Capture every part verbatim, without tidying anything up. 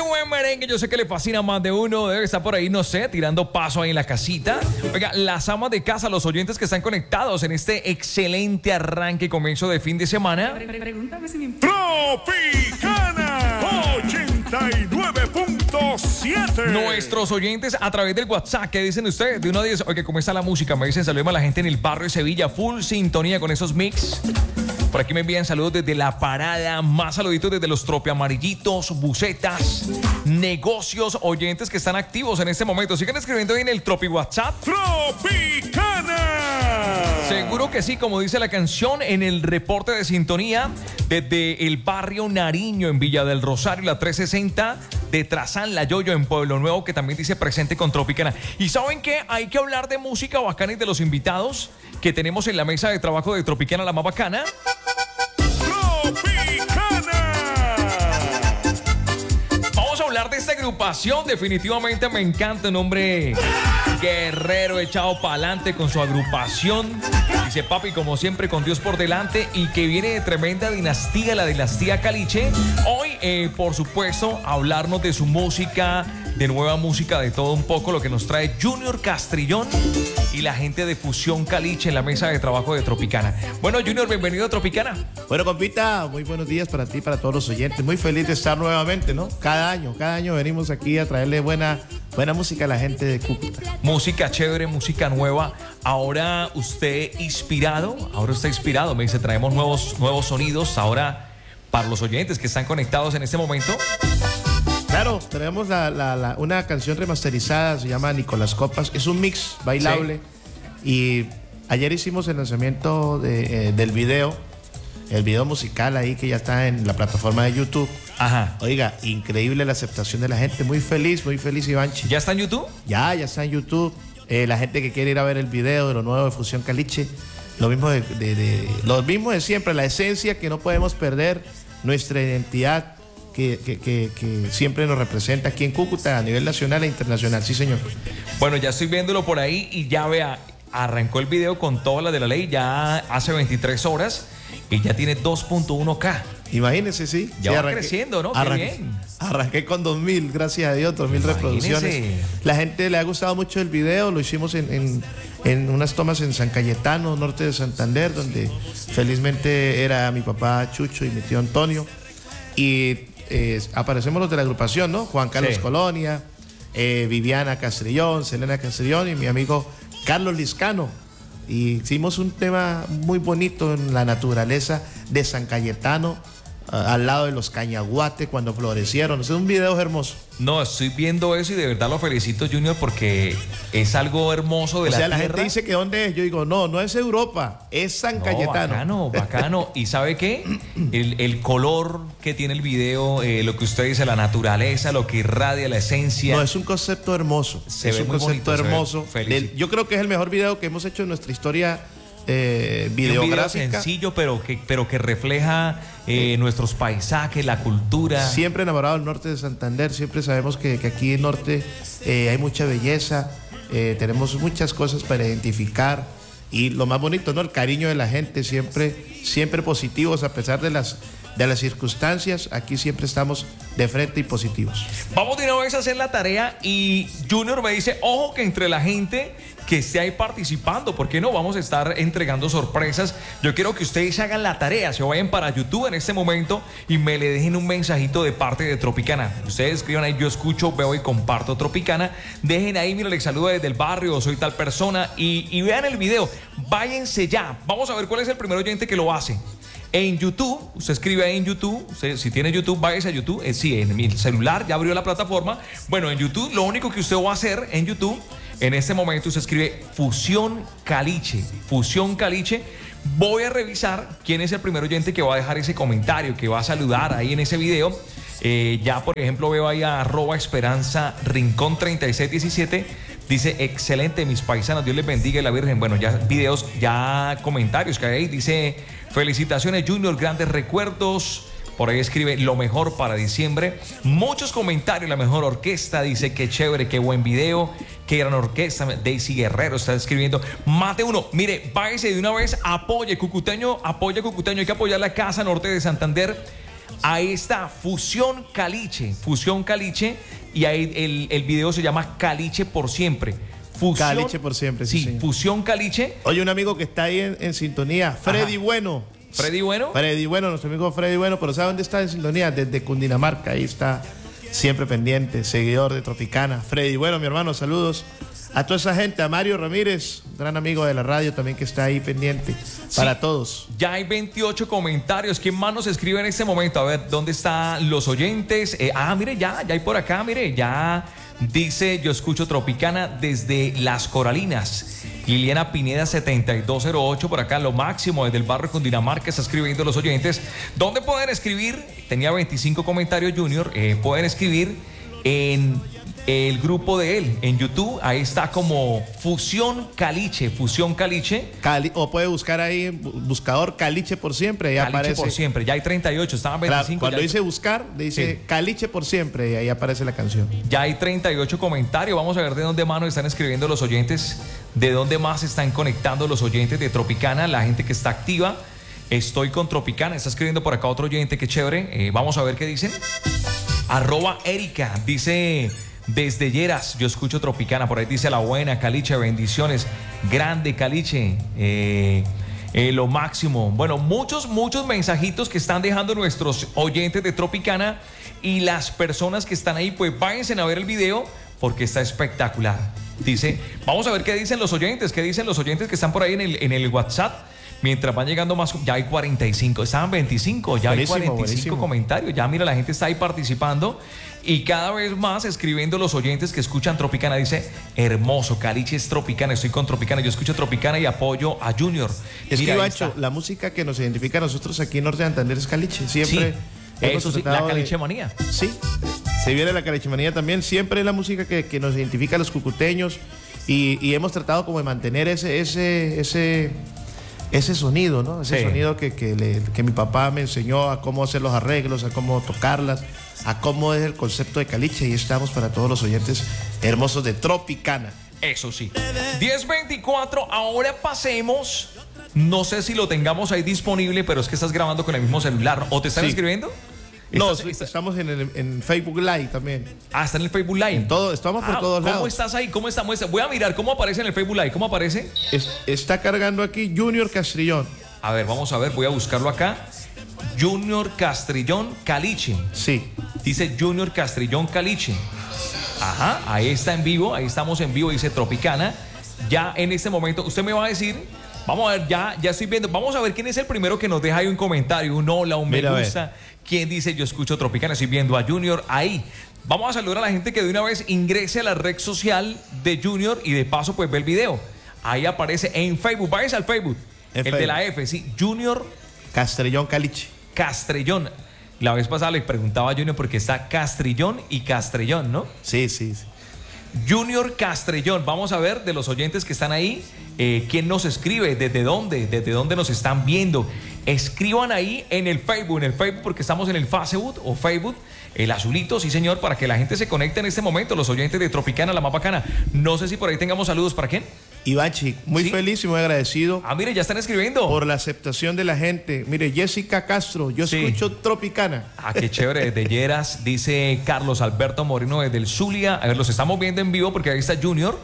buen merengue, yo sé que le fascina a más de uno. Debe estar por ahí, no sé, tirando paso ahí en la casita. Oiga, las amas de casa, los oyentes que están conectados en este excelente arranque, comienzo de fin de semana. Pregúntame si me... Tropicana ochenta y nueve punto siete. Nuestros oyentes a través del WhatsApp, ¿qué dicen ustedes? De uno a diez, oye, ¿cómo está la música? Me dicen, saludemos a la gente en el barrio de Sevilla, full sintonía con esos mix. Por aquí me envían saludos desde La Parada, más saluditos desde los tropiamarillitos, bucetas, negocios, oyentes que están activos en este momento. Sigan escribiendo ahí en el Tropi WhatsApp. Tropicana. Seguro que sí, como dice la canción, en el reporte de sintonía desde el barrio Nariño en Villa del Rosario, la trescientos sesenta de Trazán, La Yoyo en Pueblo Nuevo, que también dice presente con Tropicana. Y ¿saben qué? Hay que hablar de música bacana y de los invitados que tenemos en la mesa de trabajo de Tropicana, la más bacana. Vamos a hablar de esta agrupación. Definitivamente me encanta, un hombre guerrero echado para adelante con su agrupación. Dice papi, como siempre, con Dios por delante, y que viene de tremenda dinastía, la dinastía Caliche. Hoy, eh, por supuesto, hablarnos de su música, de nueva música, de todo un poco, lo que nos trae Junior Castrillón y la gente de Fusión Caliche en la mesa de trabajo de Tropicana. Bueno, Junior, bienvenido a Tropicana. Bueno, compita, muy buenos días para ti, para todos los oyentes. Muy feliz de estar nuevamente, ¿no? Cada año, cada año venimos aquí a traerle buena, buena música a la gente de Cúcuta. Música chévere, música nueva. Ahora usted inspirado, ahora está inspirado. Me dice, traemos nuevos, nuevos sonidos ahora para los oyentes que están conectados en este momento. Claro, tenemos la, la, la, una canción remasterizada, se llama Nicolás Copas. Es un mix bailable. Sí. Y ayer hicimos el lanzamiento de, eh, del video, el video musical ahí que ya está en la plataforma de YouTube. Ajá. Oiga, increíble la aceptación de la gente. Muy feliz, muy feliz, Ivanchi. ¿Ya está en YouTube? Ya, ya está en YouTube. Eh, la gente que quiere ir a ver el video de lo nuevo de Fusión Caliche, lo mismo de, de, de, lo mismo de siempre, la esencia que no podemos perder, nuestra identidad que, que, que, que siempre nos representa aquí en Cúcuta a nivel nacional e internacional. Sí, señor. Bueno, ya estoy viéndolo por ahí y ya vea, arrancó el video con todas las de la ley ya hace veintitrés horas y ya tiene dos punto uno K. Imagínense, sí. Ya sí, va arranqué, creciendo, ¿no? Arranqué, Qué bien. Arranqué con dos mil, gracias a Dios, dos mil reproducciones. La gente le ha gustado mucho el video, lo hicimos en, en, en unas tomas en San Cayetano, norte de Santander, donde felizmente era mi papá Chucho y mi tío Antonio. Y eh, aparecemos los de la agrupación, ¿no? Juan Carlos sí. Colonia, eh, Viviana Castrillón, Selena Castrillón y mi amigo Carlos Liscano. Y hicimos un tema muy bonito en la naturaleza de San Cayetano, al lado de los cañaguates cuando florecieron. Es un video hermoso. No, estoy viendo eso y de verdad lo felicito, Junior, porque es algo hermoso de o la sea, tierra. La gente dice que ¿dónde es? Yo digo, no, no es Europa, es San no, Cayetano. Bacano, bacano. ¿Y sabe qué? El, el color que tiene el video, eh, lo que usted dice, la naturaleza, lo que irradia, la esencia. No, es un concepto hermoso. Se es ve un muy concepto bonito, hermoso. Del, yo creo que es el mejor video que hemos hecho en nuestra historia eh, videográfica. Un video sencillo, pero que, pero que refleja eh, nuestros paisajes, la cultura. Siempre enamorado del norte de Santander, siempre sabemos que, que aquí en norte eh, hay mucha belleza, eh, tenemos muchas cosas para identificar y lo más bonito, ¿no? El cariño de la gente, siempre, siempre positivos a pesar de las, de las circunstancias, aquí siempre estamos de frente y positivos. Vamos de una vez a hacer la tarea y Junior me dice, ojo que entre la gente que esté ahí participando, ¿por qué no? Vamos a estar entregando sorpresas. Yo quiero que ustedes hagan la tarea, se vayan para YouTube en este momento y me le dejen un mensajito de parte de Tropicana. Ustedes escriban ahí, yo escucho, veo y comparto Tropicana. Dejen ahí, mira, les saludo desde el barrio, soy tal persona y, y vean el video. Váyanse ya. Vamos a ver cuál es el primer oyente que lo hace. En YouTube, usted escribe ahí en YouTube, usted, si tiene YouTube, váyase a YouTube, eh, sí, en mi celular ya abrió la plataforma. Bueno, en YouTube, lo único que usted va a hacer en YouTube, en este momento usted escribe Fusión Caliche, Fusión Caliche. Voy a revisar quién es el primer oyente que va a dejar ese comentario, que va a saludar ahí en ese video. Eh, ya, por ejemplo, veo ahí a arroba Esperanza Rincón treinta y seis diecisiete. Dice, excelente, mis paisanos, Dios les bendiga y la Virgen. Bueno, ya videos, ya comentarios que hay ahí. Dice, felicitaciones, Junior, grandes recuerdos. Por ahí escribe, lo mejor para diciembre. Muchos comentarios, la mejor orquesta. Dice, qué chévere, qué buen video, qué gran orquesta. Daisy Guerrero está escribiendo. Más de uno. Mire, váyase de una vez, apoye Cucuteño, apoye Cucuteño. Hay que apoyar la Casa Norte de Santander. Ahí está, Fusión Caliche, Fusión Caliche, y ahí el, el video se llama Caliche por siempre. Fusión, Caliche por siempre, sí, sí, señor. Fusión Caliche. Oye, un amigo que está ahí en, en sintonía, Freddy Ajá. Bueno. Freddy Bueno. Freddy Bueno, nuestro amigo Freddy Bueno, pero ¿sabe dónde está en sintonía? Desde Cundinamarca, ahí está siempre pendiente, seguidor de Tropicana. Freddy Bueno, mi hermano, saludos a toda esa gente, a Mario Ramírez, gran amigo de la radio también que está ahí pendiente, Sí. para todos. Ya hay veintiocho comentarios. ¿Quién más nos escribe en este momento? A ver, ¿dónde están los oyentes? Eh, ah, mire, ya, ya hay por acá, mire, ya dice, yo escucho Tropicana desde Las Coralinas. Liliana Pineda setenta y dos cero ocho por acá, lo máximo desde el barrio Cundinamarca, está escribiendo los oyentes. ¿Dónde pueden escribir? Tenía veinticinco comentarios, Junior. Eh, pueden escribir en el grupo de él, en YouTube. Ahí está como Fusión Caliche, Fusión Caliche. Cali, o puede buscar ahí, bu- buscador Caliche por siempre, ahí Caliche aparece. por siempre. Ya hay treinta y ocho, estaban Claro, veinticinco. cuando ya hay- dice buscar, dice Sí. Caliche por siempre y ahí aparece la canción. Ya hay treinta y ocho comentarios. Vamos a ver de dónde más nos están escribiendo los oyentes, de dónde más se están conectando los oyentes de Tropicana, la gente que está activa. Estoy con Tropicana. Está escribiendo por acá otro oyente, qué chévere. Eh, vamos a ver qué dicen. Arroba Erika, dice desde Lleras, yo escucho Tropicana. Por ahí dice la buena, Caliche, bendiciones. Grande Caliche. Eh, eh, lo máximo. Bueno, muchos, muchos mensajitos que están dejando nuestros oyentes de Tropicana y las personas que están ahí, pues váyanse a ver el video porque está espectacular. Dice, vamos a ver qué dicen los oyentes, qué dicen los oyentes que están por ahí en el, en el WhatsApp. Mientras van llegando más, ya hay cuarenta y cinco, estaban veinticinco, ya Buenísimo, hay cuarenta y cinco buenísimo. comentarios. Ya mira, la gente está ahí participando y cada vez más escribiendo los oyentes que escuchan Tropicana. Dice, hermoso, Caliche es Tropicana, estoy con Tropicana, yo escucho Tropicana y apoyo a Junior. Es Mira, que, ahí Bacho, está. la música que nos identifica a nosotros aquí en Norte de Santander es Caliche. Siempre Sí, hemos eso sí, tratado la de- Caliche manía. Sí, se viene la calichimanía también. Siempre es la música que, que nos identifica a los cucuteños y, y hemos tratado como de mantener ese, ese, ese, ese sonido, ¿no? Ese Sí. sonido que, que, le- que mi papá me enseñó a cómo hacer los arreglos, a cómo tocarlas, a cómo es el concepto de caliche. Y estamos para todos los oyentes hermosos de Tropicana. Eso sí. diez veinticuatro, ahora pasemos. No sé si lo tengamos ahí disponible, pero es que estás grabando con el mismo celular. ¿O te están Sí. escribiendo? No, ¿Estás- estás- estamos en, el- en Facebook Live también. Ah, está en el Facebook Live. En todo, estamos por Ah, todos ¿cómo lados. estás ahí? ¿Cómo está? Muestra- Voy a mirar cómo aparece en el Facebook Live. ¿Cómo aparece? Es- está cargando aquí Junior Castrillón. A ver, vamos a ver. Voy a buscarlo acá. Junior Castrillón Caliche. Sí. Dice Junior Castrillón Caliche. Ajá, ahí está en vivo. Ahí estamos en vivo. Dice Tropicana. Ya en este momento, usted me va a decir. Vamos a ver, ya, ya estoy viendo. Vamos a ver quién es el primero que nos deja ahí un comentario, un hola, un me Mira, a ver. gusta. ¿Quién dice yo escucho Tropicana? Estoy viendo a Junior ahí. Vamos a saludar a la gente que de una vez ingrese a la red social de Junior y de paso pues ve el video. Ahí aparece en Facebook. Váyase al Facebook. En el de Facebook. la F, sí. Junior Castrillón Caliche. Castrillón. La vez pasada le preguntaba a Junior porque está Castrillón y Castrillón, ¿no? Sí, sí, sí. Junior Castrillón. Vamos a ver de los oyentes que están ahí, eh, quién nos escribe, desde dónde, desde dónde nos están viendo. Escriban ahí en el Facebook, en el Facebook porque estamos en el Facebook o Facebook, el azulito, sí señor, para que la gente se conecte en este momento, los oyentes de Tropicana, la más bacana. No sé si por ahí tengamos saludos para quién. Ivachi, muy Sí. feliz y muy agradecido Ah, mire, ya están escribiendo. por la aceptación de la gente. Mire, Jessica Castro, yo Sí. escucho Tropicana. Ah, qué chévere, desde Lleras, dice Carlos Alberto Moreno desde el Zulia. A ver, los estamos viendo en vivo porque ahí está Junior.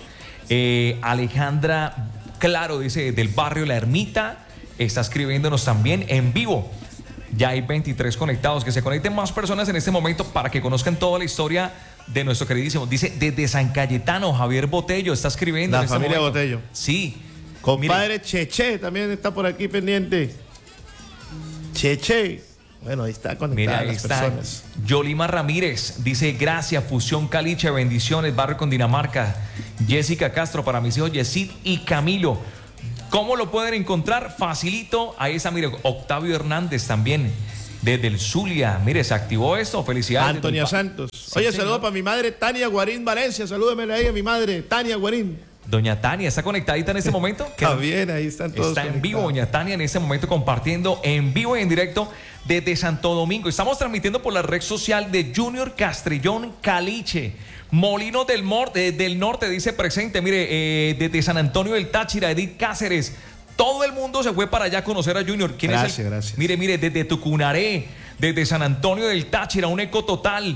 Eh, Alejandra Claro, dice, del barrio La Ermita, está escribiéndonos también en vivo. Ya hay veintitrés conectados, que se conecten más personas en este momento para que conozcan toda la historia de nuestro queridísimo. Dice, desde San Cayetano, Javier Botello está escribiendo. La en este familia momento. Botello. Sí. Compadre Cheche también está por aquí pendiente. Cheche. Bueno, ahí está Mira, conectada ahí las está. personas. Yolima Ramírez dice, gracias, Fusión Caliche, bendiciones, barrio Cundinamarca. Jessica Castro, para mis hijos Yesid y Camilo. ¿Cómo lo pueden encontrar? Facilito. Ahí está, mire, Octavio Hernández también, desde el Zulia. Mire, se activó esto. Felicidades. Antonia Santos. Oye, señor. saludo para mi madre Tania Guarín Valencia. Salúdeme ahí a mi madre Tania Guarín. Doña Tania, ¿está conectadita en este momento? Está bien, ahí están todos. Está en vivo, conectados. doña Tania, en este momento compartiendo en vivo y en directo desde Santo Domingo. Estamos transmitiendo por la red social de Junior Castrillón Caliche. Molino del, Mor- eh, del Norte dice presente, mire, eh, desde San Antonio del Táchira, Edith Cáceres. Todo el mundo se fue para allá a conocer a Junior. ¿Quién Gracias, es el? gracias. Mire, mire, desde Tucunaré, desde San Antonio del Táchira, un eco total.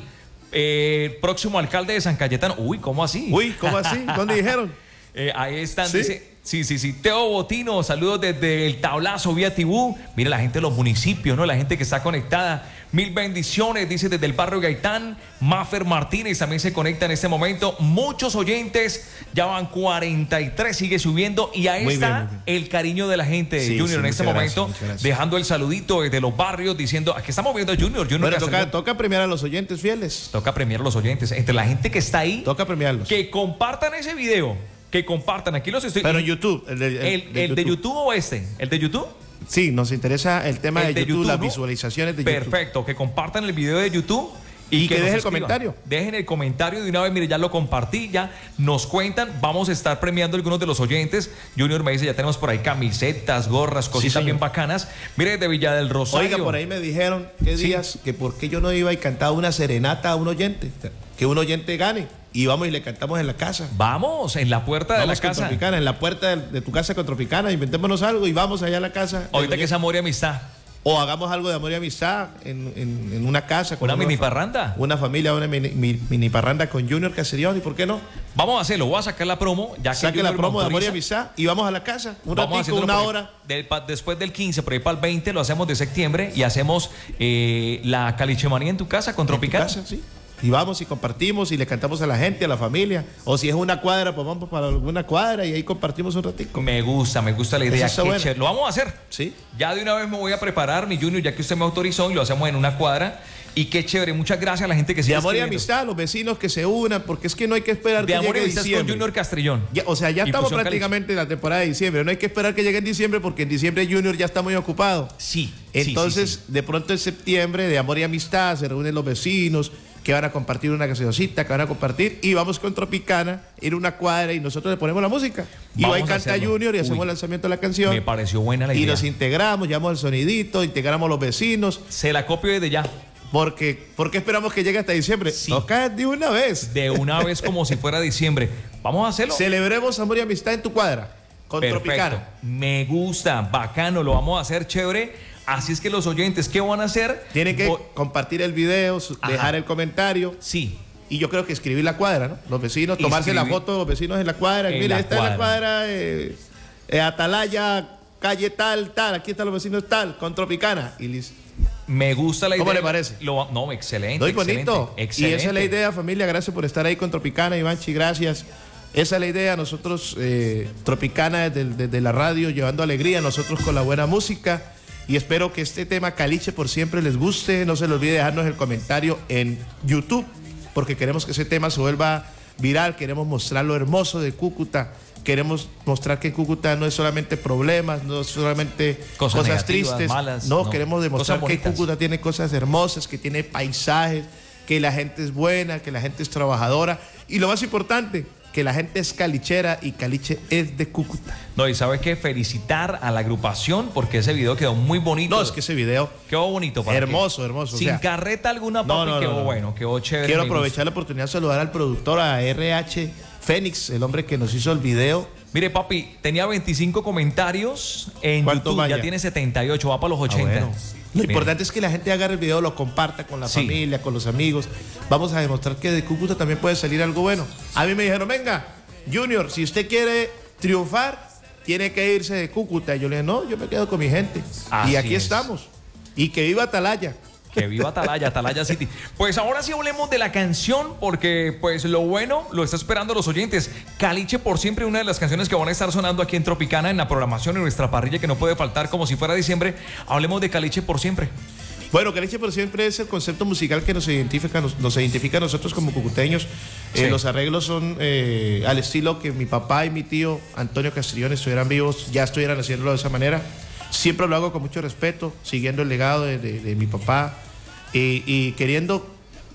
Eh, próximo alcalde de San Cayetano. Uy, ¿cómo así? Uy, ¿cómo así? ¿Dónde dijeron? Eh, ahí están, ¿Sí? dice. Sí, sí, sí. Teo Botino, saludos desde el Tablazo, vía Tibú. Mira la gente de los municipios, ¿no? La gente que está conectada. Mil bendiciones, dice desde el barrio Gaitán. Mafer Martínez también se conecta en este momento. Muchos oyentes, ya van cuarenta y tres, sigue subiendo. Y ahí Muy está bien, muy bien. el cariño de la gente, Sí, Junior, sí, en este muchas momento. gracias, muchas gracias. Dejando el saludito desde los barrios, diciendo, aquí estamos viendo a Junior. Junior Bueno, Castellón. toca, toca premiar a los oyentes fieles. Toca premiar a los oyentes. Entre la gente que está ahí, Toca premiarlos. que compartan ese video. Que compartan. Aquí los estoy. Pero en YouTube. El, de- el- ¿El, de el de YouTube o este? ¿El de YouTube? Sí, nos interesa el tema El de, YouTube, las ¿no? visualizaciones de YouTube. Perfecto, que compartan el video de YouTube Y que nos deje el escriban. comentario. Dejen el comentario de una vez, mire, ya lo compartí, ya nos cuentan, vamos a estar premiando a algunos de los oyentes. Junior me dice, ya tenemos por ahí camisetas, gorras, cositas señor. bien bacanas. Mire, de Villa del Rosario. Oiga, por ahí me dijeron, ¿qué Sí. días? Que por qué yo no iba y cantaba una serenata a un oyente. Que un oyente gane. Y vamos y le cantamos en la casa. Vamos, en la puerta de Vamos la con casa. Tropicana, en la puerta de, de tu casa con Tropicana, inventémonos algo y vamos allá a la casa. del Ahorita que es oyente. amor y amistad. O hagamos algo de amor y amistad en, en- en una casa. con Una mini fa- parranda. Una familia, una mini, mi- mini parranda con Junior Castellón. ¿Y por qué no? Vamos a hacerlo, voy a sacar la promo. Ya que Saque la Junior promo de me amor y autoriza. amistad y vamos a la casa. Un Vamos ratito, haciéndolo una por ahí. hora. Del pa- después del quince, por ahí para el veinte, lo hacemos de septiembre y hacemos eh, la calichemanía en tu casa con En tu Tropicana. casa, sí. Y vamos y compartimos y le cantamos a la gente, a la familia. O si es una cuadra, pues vamos para alguna cuadra y ahí compartimos un ratito. Me gusta, me gusta la idea. Eso está Qué bueno. chévere. Lo vamos a hacer. Sí. Ya de una vez me voy a preparar, mi Junior, ya que usted me autorizó y lo hacemos en una cuadra. Y qué chévere. Muchas gracias a la gente que De sigue amor y escribiendo. amistad, los vecinos que se unan, porque es que no hay que esperar De que amor y llegue amistad con diciembre. Junior Castrillón. Ya, o sea, ya Y estamos Fusión prácticamente en la temporada de diciembre. No hay que esperar que llegue en diciembre porque en diciembre Junior ya está muy ocupado. Sí. Entonces, sí, sí, sí. de pronto en septiembre, de amor y amistad, se reúnen los vecinos que van a compartir una gaseosita, que van a compartir, y vamos con Tropicana, ir a una cuadra y nosotros le ponemos la música. Y Vamos ahí a canta hacerlo. Junior y Uy. hacemos el lanzamiento de la canción. Me pareció buena la Y idea. nos integramos, llevamos el sonidito, integramos los vecinos. Se la copio desde ya. Porque, ¿por qué esperamos que llegue hasta diciembre? Sí. Toca de una vez. De una vez como si fuera diciembre. Vamos a hacerlo. Celebremos amor y amistad en tu cuadra. Con Perfecto. Tropicana. Me gusta, bacano, lo vamos a hacer chévere. Así es que los oyentes, ¿qué van a hacer? Tienen que Vo- compartir el video, su- Ajá. dejar el comentario. Sí. Y yo creo que escribir la cuadra, ¿no? Los vecinos, tomarse la Escribir. foto de los vecinos en la cuadra. En Mire, la esta es la cuadra. cuadra, eh, eh, Atalaya, calle tal, tal. Aquí están los vecinos tal, con Tropicana. Y listo. Me gusta la idea. ¿Cómo le parece? Lo- no, excelente. Muy excelente, bonito. Excelente. Y esa es la idea, familia. Gracias por estar ahí con Tropicana, Ivanchi, gracias. Esa es la idea. Nosotros, eh, Tropicana desde, desde la radio, llevando alegría. Nosotros con la buena música. Y espero que este tema Caliche por siempre les guste. No se les olvide dejarnos el comentario en YouTube, porque queremos que ese tema se vuelva viral. Queremos mostrar lo hermoso de Cúcuta. Queremos mostrar que Cúcuta no es solamente problemas, no es solamente Cosas cosas, negativas, tristes. malas, no, no. queremos demostrar Cosas que bonitas. Cúcuta tiene cosas hermosas, que tiene paisajes, que la gente es buena, que la gente es trabajadora. Y lo más importante, que la gente es calichera y Caliche es de Cúcuta. No, y sabes qué, felicitar a la agrupación porque ese video quedó muy bonito. No, es que ese video, Quedó bonito. ¿para hermoso, qué? hermoso. o Sin sea, carreta alguna, papi, No, no, quedó no, no. bueno, quedó chévere. quiero me aprovechar la oportunidad de saludar al productor, a R H Fénix, el hombre que nos hizo el video. gusta. Mire, papi, tenía veinticinco comentarios en ¿Cuánto YouTube, vaya? ya tiene setenta y ocho, va para los Ah, ochenta. bueno. Lo Mire, importante es que la gente agarre el video, lo comparta con la Sí. familia, con los amigos. Vamos a demostrar que de Cúcuta también puede salir algo bueno. A mí me dijeron, venga, Junior, si usted quiere triunfar, tiene que irse de Cúcuta. Y yo le dije, no, yo me quedo con mi gente. Así y aquí es. estamos. Y que viva Atalaya. Que viva Atalaya, Atalaya City. Pues ahora sí hablemos de la canción, porque pues lo bueno lo está esperando los oyentes. Caliche por siempre, una de las canciones que van a estar sonando aquí en Tropicana, en la programación, en nuestra parrilla, que no puede faltar como si fuera diciembre. Hablemos de Caliche por siempre. Bueno, Caliche por siempre es el concepto musical que nos identifica, nos, nos identifica a nosotros como cucuteños. Sí. Eh, los arreglos son eh, al estilo que mi papá y mi tío Antonio Castrillón estuvieran vivos, ya estuvieran haciéndolo de esa manera. Siempre lo hago con mucho respeto, siguiendo el legado de, de- de mi papá y, y queriendo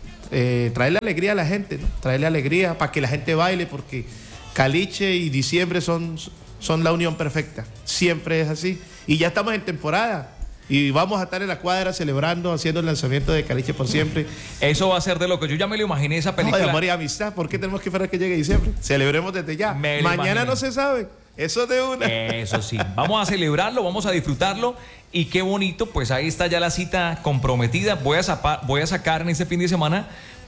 eh, traerle alegría a la gente, ¿no? Traerle alegría para que la gente baile, porque Caliche y diciembre son, son la unión perfecta. Siempre es así. Y ya estamos en temporada. Y vamos a estar en la cuadra celebrando, haciendo el lanzamiento de Caliche por siempre. Eso va a ser de loco. Yo ya me lo imaginé esa No, película. de amor y amistad. ¿Por qué tenemos que esperar que llegue diciembre? Celebremos desde ya. Me lo Mañana imagino. no se sabe. Eso de una. Eso sí, vamos a celebrarlo, vamos a disfrutarlo y qué bonito, pues ahí está ya la cita comprometida. Voy a, zapa, voy a sacar en este fin de semana